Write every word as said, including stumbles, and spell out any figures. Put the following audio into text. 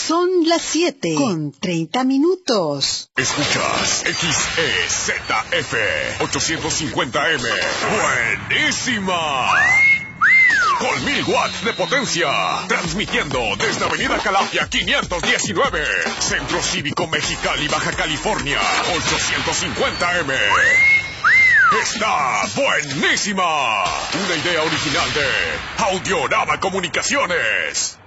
Son las siete con treinta minutos. Escuchas X E Z F ochocientos cincuenta M. ¡Buenísima! Con mil watts de potencia. Transmitiendo desde Avenida Calafia quinientos diecinueve. Centro Cívico Mexicali, Baja California. ochocientos cincuenta M. ¡Está buenísima! Una idea original de Audiorama Comunicaciones.